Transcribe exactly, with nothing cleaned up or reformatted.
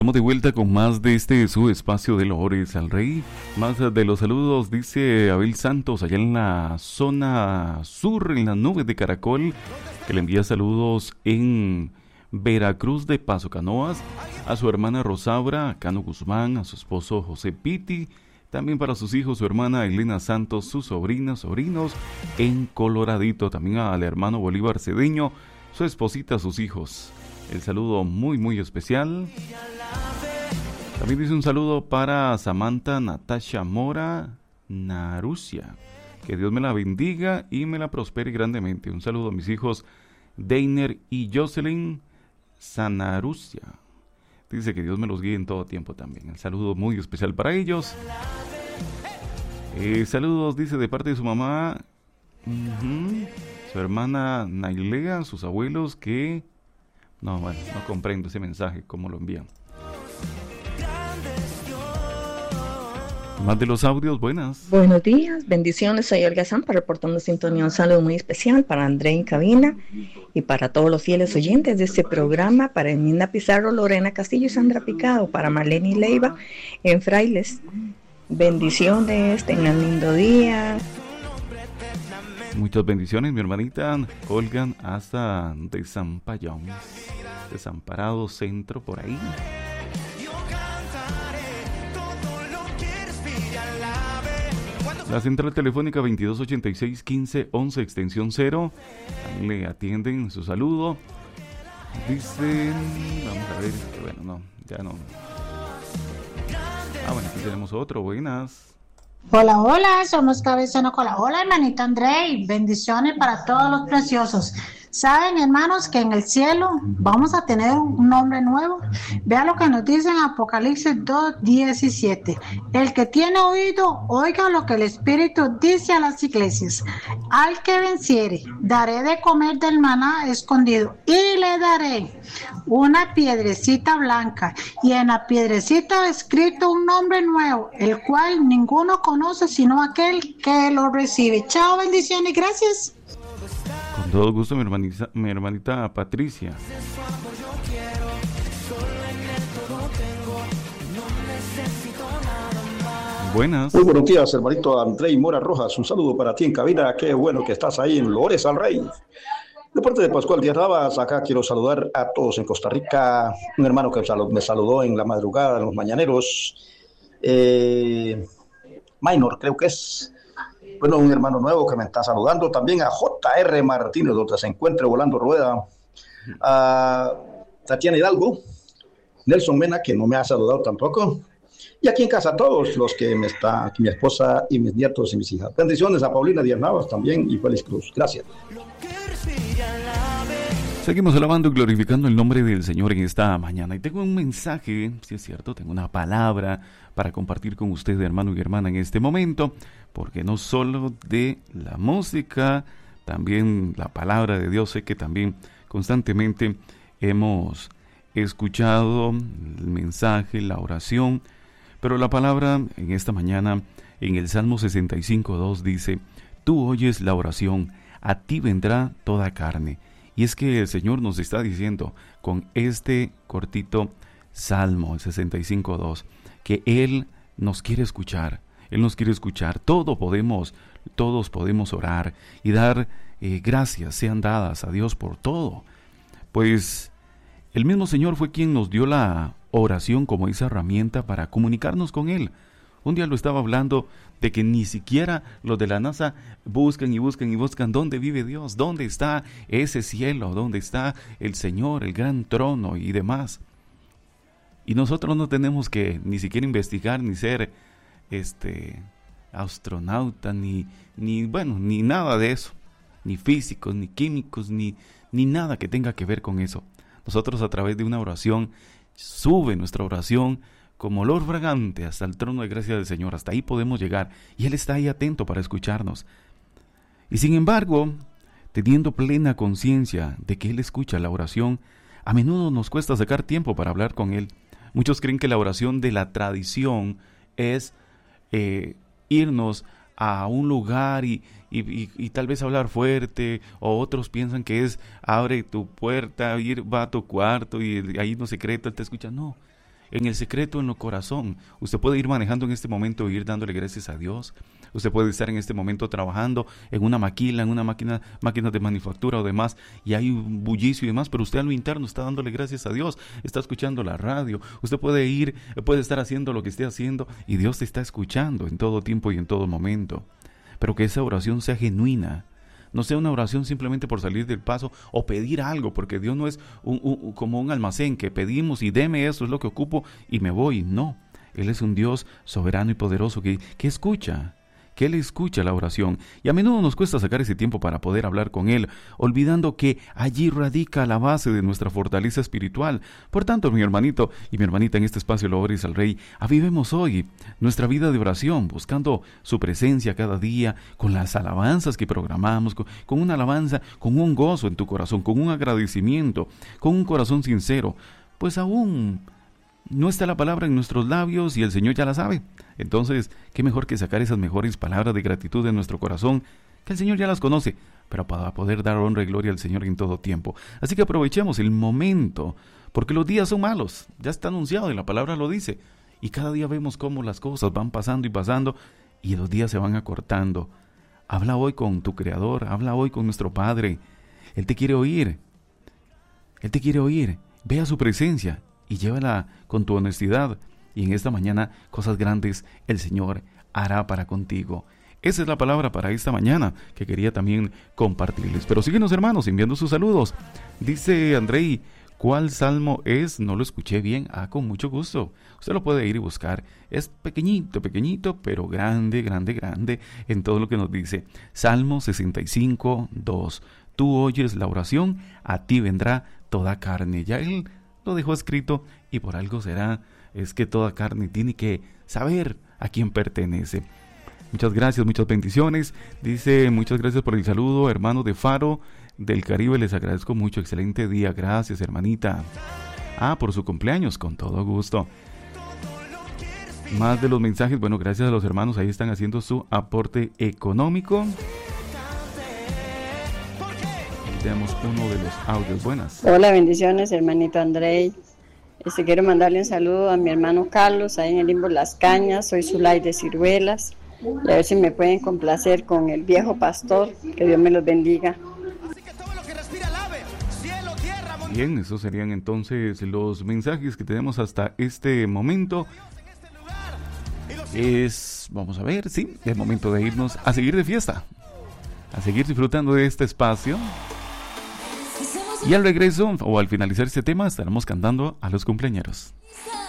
Estamos de vuelta con más de este su espacio de Lores al Rey. Más de los saludos, dice Abel Santos, allá en la zona sur, en las nubes de Caracol, que le envía saludos en Veracruz de Paso Canoas, a su hermana Rosaura, a Cano Guzmán, a su esposo José Piti, también para sus hijos, su hermana Elena Santos, sus sobrinas, sobrinos, en Coloradito, también al hermano Bolívar Cedeño, su esposita, sus hijos. El saludo muy muy especial. También dice un saludo para Samantha Natasha Mora Narucia. Que Dios me la bendiga y me la prospere grandemente. Un saludo a mis hijos Deiner y Jocelyn Sanarucia. Dice que Dios me los guíe en todo tiempo también. El saludo muy especial para ellos. Eh, saludos, dice, de parte de su mamá, uh-huh, su hermana Nailea, sus abuelos que... No, bueno, no comprendo ese mensaje, cómo lo envían. Más de los audios, buenas. Buenos días, bendiciones, soy Olga Zampa, reportando sintonía. Un saludo muy especial para André en cabina y para todos los fieles oyentes de este programa, para Enminda Pizarro, Lorena Castillo y Sandra Picado, para Marlene Leiva en Frailes. Bendiciones, tengan lindo día. Muchas bendiciones, mi hermanita Olga, hasta Desampayón, Desamparado Centro, por ahí. La central telefónica veintidós ochenta y seis quince once extensión cero. Le atienden su saludo. Dicen, vamos a ver, bueno, no, ya no. Ah, bueno, aquí tenemos otro, buenas. Hola, hola, somos Cabezano Cola. Hola, hermanito André, bendiciones para todos los preciosos. Saben, hermanos, que en el cielo vamos a tener un nombre nuevo. Vean lo que nos dice en Apocalipsis dos diecisiete. El que tiene oído, oiga lo que el Espíritu dice a las iglesias. Al que venciere, daré de comer del maná escondido y le daré una piedrecita blanca y en la piedrecita escrito un nombre nuevo, el cual ninguno conoce sino aquel que lo recibe. Chao, bendiciones, gracias. Con todo gusto, mi hermanita, mi hermanita Patricia. Buenas. Muy buenos días, hermanito André Mora Rojas. Un saludo para ti en cabina. Qué bueno que estás ahí en Lores al Rey. De parte de Pascual Díaz Navas, acá quiero saludar a todos en Costa Rica. Un hermano que me saludó en la madrugada, en los mañaneros. Eh, Minor, creo que es. Bueno, un hermano nuevo que me está saludando. También a J R Martínez, donde se encuentre volando rueda. A Tatiana Hidalgo. Nelson Mena, que no me ha saludado tampoco. Y aquí en casa todos los que me está, aquí mi esposa y mis nietos y mis hijas. Bendiciones a Paulina Díaz Navas también y Félix Cruz. Gracias. Seguimos alabando y glorificando el nombre del Señor en esta mañana. Y tengo un mensaje, si es cierto, tengo una palabra para compartir con usted, hermano y hermana, en este momento. Porque no solo de la música, también la palabra de Dios. Sé que también constantemente hemos escuchado el mensaje, la oración. Pero la palabra en esta mañana, en el Salmo sesenta y cinco dos dice: tú oyes la oración, a ti vendrá toda carne. Y es que el Señor nos está diciendo con este cortito Salmo, el sesenta y cinco dos, que Él nos quiere escuchar. Él nos quiere escuchar. Todo podemos, todos podemos orar y dar eh, gracias sean dadas a Dios por todo. Pues el mismo Señor fue quien nos dio la oración como esa herramienta para comunicarnos con Él. Un día lo estaba hablando de que ni siquiera los de la NASA buscan y buscan y buscan dónde vive Dios, dónde está ese cielo, dónde está el Señor, el gran trono y demás. Y nosotros no tenemos que ni siquiera investigar ni ser este astronauta ni ni bueno, ni nada de eso, ni físicos, ni químicos, ni ni nada que tenga que ver con eso. Nosotros a través de una oración sube nuestra oración como olor fragante hasta el trono de gracia del Señor. Hasta ahí podemos llegar y Él está ahí atento para escucharnos. Y sin embargo, teniendo plena conciencia de que Él escucha la oración, a menudo nos cuesta sacar tiempo para hablar con Él. Muchos creen que la oración de la tradición es eh, irnos a un lugar y, y, y, y tal vez hablar fuerte, o otros piensan que es abre tu puerta, ir, va a tu cuarto y ahí no secreto Él te escucha. No, en el secreto, en el corazón. Usted puede ir manejando en este momento e ir dándole gracias a Dios. Usted puede estar en este momento trabajando en una maquila, en una máquina, máquina de manufactura o demás, y hay un bullicio y demás, pero usted a lo interno está dándole gracias a Dios, está escuchando la radio. Usted puede ir, puede estar haciendo lo que esté haciendo y Dios te está escuchando en todo tiempo y en todo momento. Pero que esa oración sea genuina. No sea una oración simplemente por salir del paso o pedir algo, porque Dios no es un, un, como un almacén que pedimos y deme eso, es lo que ocupo y me voy. No, Él es un Dios soberano y poderoso que, que escucha, que Él escucha la oración. Y a menudo nos cuesta sacar ese tiempo para poder hablar con Él, olvidando que allí radica la base de nuestra fortaleza espiritual. Por tanto, mi hermanito y mi hermanita, en este espacio Lo Ores al Rey, avivemos hoy nuestra vida de oración, buscando su presencia cada día, con las alabanzas que programamos, con, con una alabanza, con un gozo en tu corazón, con un agradecimiento, con un corazón sincero, pues aún no está la palabra en nuestros labios y el Señor ya la sabe. Entonces, qué mejor que sacar esas mejores palabras de gratitud de nuestro corazón, que el Señor ya las conoce, pero para poder dar honra y gloria al Señor en todo tiempo. Así que aprovechemos el momento, porque los días son malos, ya está anunciado y la palabra lo dice, y cada día vemos cómo las cosas van pasando y pasando, y los días se van acortando. Habla hoy con tu Creador, habla hoy con nuestro Padre. Él te quiere oír, Él te quiere oír, ve a su presencia y llévala con tu honestidad, y en esta mañana cosas grandes el Señor hará para contigo. Esa es la palabra para esta mañana que quería también compartirles. Pero síguenos, hermanos, enviando sus saludos. Dice Andrei, ¿cuál salmo es? No lo escuché bien. Ah, con mucho gusto. Usted lo puede ir y buscar. Es pequeñito, pequeñito, pero grande, grande, grande en todo lo que nos dice. Salmo sesenta y cinco, dos. Tú oyes la oración, a ti vendrá toda carne. Ya él lo dejó escrito y por algo será. Es que toda carne tiene que saber a quién pertenece. Muchas gracias, muchas bendiciones. Dice, muchas gracias por el saludo, hermano de Faro del Caribe. Les agradezco mucho, excelente día. Gracias, hermanita. Ah, por su cumpleaños, con todo gusto. Más de los mensajes, bueno, gracias a los hermanos, ahí están haciendo su aporte económico. Tenemos uno de los audios. Buenas. Hola, bendiciones, hermanito Andrei. Este, quiero mandarle un saludo a mi hermano Carlos, ahí en el Limbo Las Cañas. Soy Zulay de Ciruelas. Y a ver si me pueden complacer con El Viejo Pastor. Que Dios me los bendiga. Bien, esos serían entonces los mensajes que tenemos hasta este momento. Es, vamos a ver, sí, es momento de irnos a seguir de fiesta, a seguir disfrutando de este espacio. Y al regreso, o al finalizar este tema, estaremos cantando a los cumpleañeros.